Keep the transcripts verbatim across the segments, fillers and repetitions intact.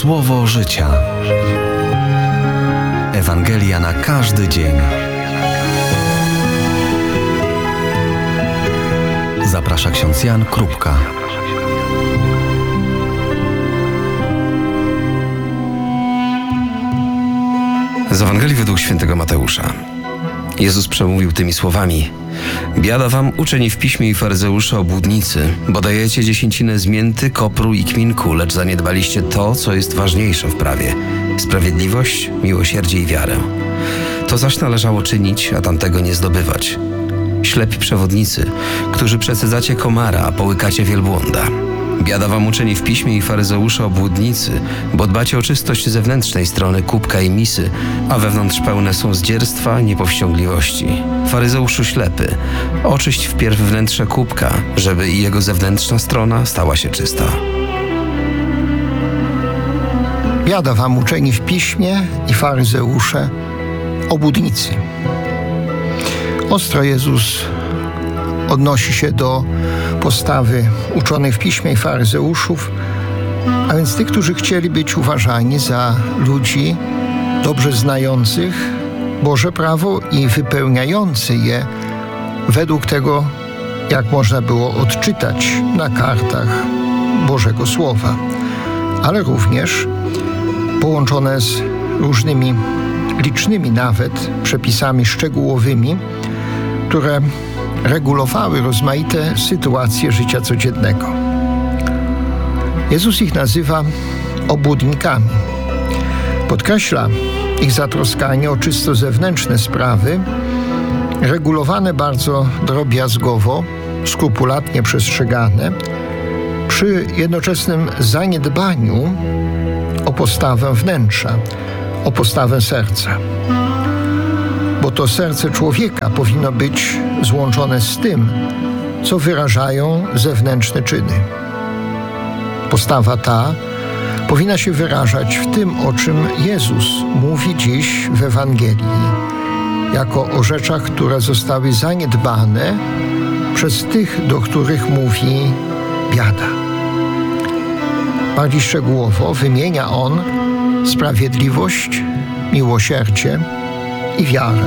Słowo życia. Ewangelia na każdy dzień. Zaprasza ksiądz Jan Krupka. Z Ewangelii według świętego Mateusza. Jezus przemówił tymi słowami: Biada wam, uczeni w piśmie i faryzeusze, obłudnicy, bo dajecie dziesięcinę z mięty, kopru i kminku, lecz zaniedbaliście to, co jest ważniejsze w prawie: sprawiedliwość, miłosierdzie i wiarę. To zaś należało czynić, a tamtego nie zdobywać. Ślepi przewodnicy, którzy przesadzacie komara, a połykacie wielbłąda. Biada wam, uczeni w piśmie i faryzeusze, obłudnicy, bo dbacie o czystość zewnętrznej strony kubka i misy, a wewnątrz pełne są zdzierstwa, niepowściągliwości. Faryzeuszu ślepy, oczyść wpierw wnętrze kubka, żeby i jego zewnętrzna strona stała się czysta. Biada wam, uczeni w piśmie i faryzeusze, obłudnicy. Ostro Jezus odnosi się do postawy uczonych w piśmie i faryzeuszów, a więc tych, którzy chcieli być uważani za ludzi dobrze znających Boże prawo i wypełniający je według tego, jak można było odczytać na kartach Bożego Słowa, ale również połączone z różnymi licznymi nawet przepisami szczegółowymi, które regulowały rozmaite sytuacje życia codziennego. Jezus ich nazywa obłudnikami. Podkreśla ich zatroskanie o czysto zewnętrzne sprawy, regulowane bardzo drobiazgowo, skrupulatnie przestrzegane, przy jednoczesnym zaniedbaniu o postawę wnętrza, o postawę serca. Bo to serce człowieka powinno być złączone z tym, co wyrażają zewnętrzne czyny. Postawa ta powinna się wyrażać w tym, o czym Jezus mówi dziś w Ewangelii, jako o rzeczach, które zostały zaniedbane przez tych, do których mówi biada. Bardziej szczegółowo wymienia on sprawiedliwość, miłosierdzie i wiarę.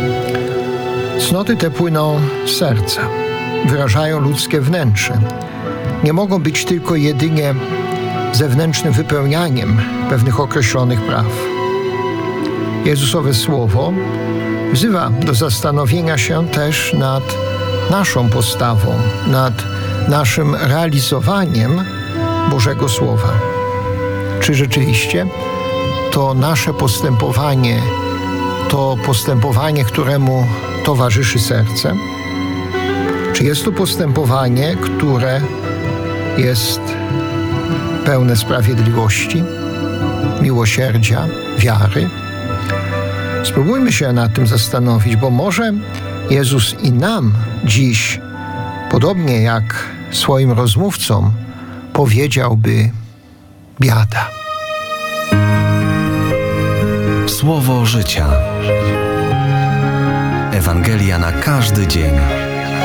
Cnoty te płyną z serca, wyrażają ludzkie wnętrze. Nie mogą być tylko jedynie zewnętrznym wypełnianiem pewnych określonych praw. Jezusowe słowo wzywa do zastanowienia się też nad naszą postawą, nad naszym realizowaniem Bożego Słowa. Czy rzeczywiście to nasze postępowanie to postępowanie, któremu towarzyszy serce? Czy jest to postępowanie, które jest pełne sprawiedliwości, miłosierdzia, wiary? Spróbujmy się nad tym zastanowić, bo może Jezus i nam dziś, podobnie jak swoim rozmówcom, powiedziałby: biada. Słowo życia. Ewangelia na każdy dzień.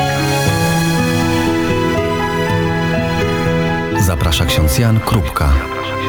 Zaprasza ksiądz Jan Krupka.